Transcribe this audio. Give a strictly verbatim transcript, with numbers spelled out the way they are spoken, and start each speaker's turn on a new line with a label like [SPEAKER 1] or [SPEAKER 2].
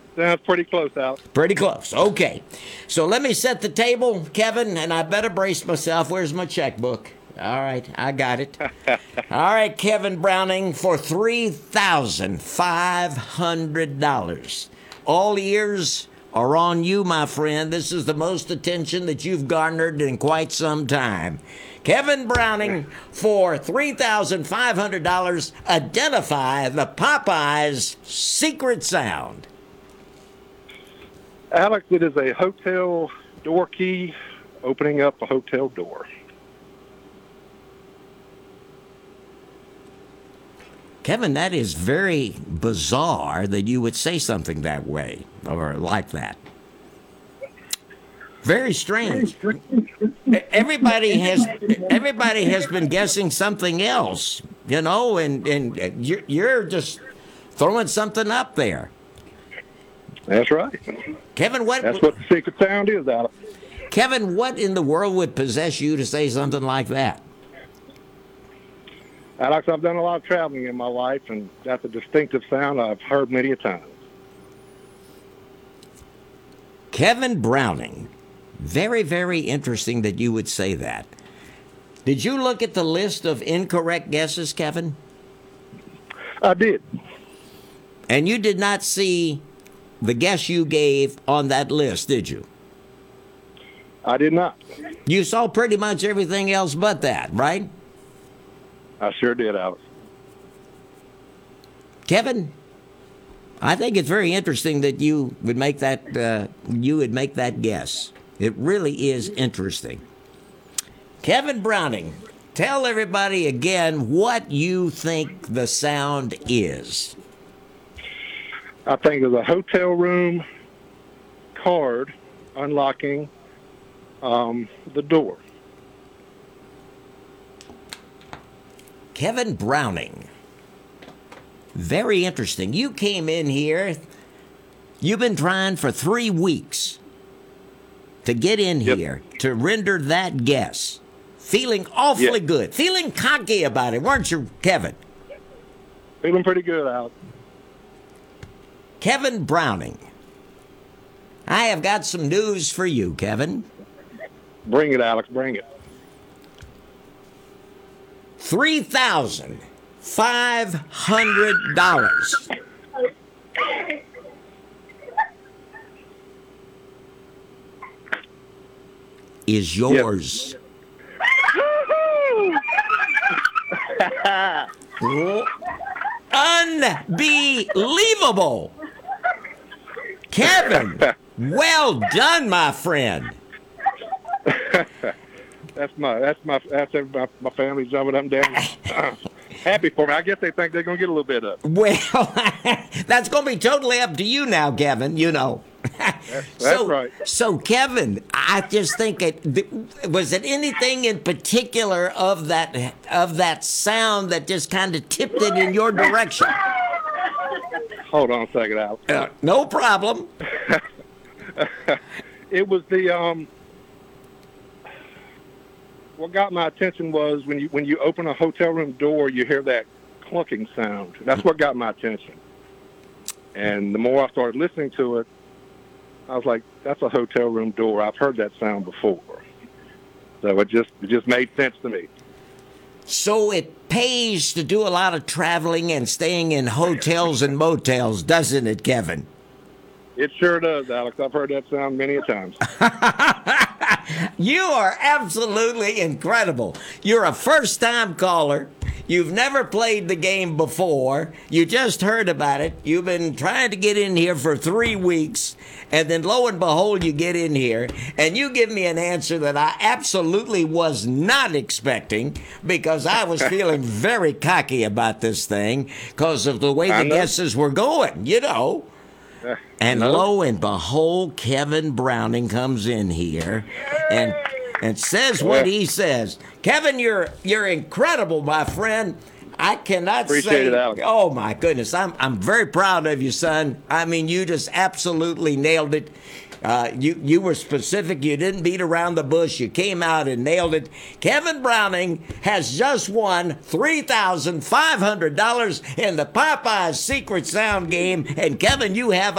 [SPEAKER 1] That's pretty close, Alex.
[SPEAKER 2] Pretty close. Okay. So let me set the table, Kevin, and I better brace myself. Where's my checkbook? All right, I got it. All right, Kevin Browning, for three thousand five hundred dollars. All ears are on you, my friend. This is the most attention that you've garnered in quite some time. Kevin Browning, for three thousand five hundred dollars, identify the Popeyes secret sound.
[SPEAKER 1] Alex, it is a hotel door key opening up a hotel door.
[SPEAKER 2] Kevin, that is very bizarre that you would say something that way or like that. Very strange. Everybody has everybody has been guessing something else, you know, and, and you're, you're just throwing something up there.
[SPEAKER 1] That's right.
[SPEAKER 2] Kevin, what?
[SPEAKER 1] That's what the secret sound is, Alex.
[SPEAKER 2] Kevin, what in the world would possess you to say something like that?
[SPEAKER 1] Alex, I've done a lot of traveling in my life, and that's a distinctive sound I've heard many a time.
[SPEAKER 2] Kevin Browning. Very, very interesting that you would say that. Did you look at the list of incorrect guesses, Kevin?
[SPEAKER 1] I did.
[SPEAKER 2] And you did not see the guess you gave on that list, did you?
[SPEAKER 1] I did not.
[SPEAKER 2] You saw pretty much everything else but that, right?
[SPEAKER 1] I sure did, Alex.
[SPEAKER 2] Kevin, I think it's very interesting that you would make that uh, you would make that guess. It really is interesting. Kevin Browning, tell everybody again what you think the sound is.
[SPEAKER 1] I think it's a hotel room card unlocking um, the door.
[SPEAKER 2] Kevin Browning. Very interesting. You came in here, you've been trying for three weeks to get in
[SPEAKER 1] Yep.
[SPEAKER 2] here to render that guess. Feeling awfully
[SPEAKER 1] Yep.
[SPEAKER 2] good. Feeling cocky about it, weren't you, Kevin?
[SPEAKER 1] Feeling pretty good, Alex.
[SPEAKER 2] Kevin Browning. I have got some news for you, Kevin.
[SPEAKER 1] Bring it, Alex. Bring it.
[SPEAKER 2] three thousand five hundred dollars. Is yours. Unbelievable. Kevin, well done, my friend.
[SPEAKER 1] That's my that's my that's every, my, my family jumping up and down. Uh, happy for me. I guess they think they're gonna get a little bit of it.
[SPEAKER 2] Well, that's going to be totally up to you now, Kevin. You know.
[SPEAKER 1] That's, that's
[SPEAKER 2] so,
[SPEAKER 1] right.
[SPEAKER 2] So, Kevin, I just think it was it anything in particular of that of that sound that just kind of tipped it in your direction.
[SPEAKER 1] Hold on a second, Alex.
[SPEAKER 2] Uh, no problem.
[SPEAKER 1] It was the um. What got my attention was when you when you open a hotel room door, you hear that clunking sound. That's what got my attention. And the more I started listening to it, I was like, "That's a hotel room door. I've heard that sound before." So it just it just made sense to me.
[SPEAKER 2] So it pays to do a lot of traveling and staying in hotels and motels, doesn't it, Kevin?
[SPEAKER 1] It sure does, Alex. I've heard that sound many a times.
[SPEAKER 2] You are absolutely incredible. You're a first-time caller. You've never played the game before. You just heard about it. You've been trying to get in here for three weeks. And then lo and behold, you get in here. And you give me an answer that I absolutely was not expecting because I was feeling very cocky about this thing because of the way
[SPEAKER 1] I
[SPEAKER 2] the
[SPEAKER 1] know.
[SPEAKER 2] guesses were going, you know.
[SPEAKER 1] Uh,
[SPEAKER 2] And
[SPEAKER 1] no.
[SPEAKER 2] lo and behold, Kevin Browning comes in here and and says what he says. Kevin, you're you're incredible, my friend. I cannot
[SPEAKER 1] Appreciate
[SPEAKER 2] say.
[SPEAKER 1] it, Alex.
[SPEAKER 2] Oh my goodness, I'm I'm very proud of you, son. I mean, you just absolutely nailed it. Uh, you you were specific. You didn't beat around the bush. You came out and nailed it. Kevin Browning has just won three thousand five hundred dollars in the Popeyes Secret Sound game. And Kevin, you have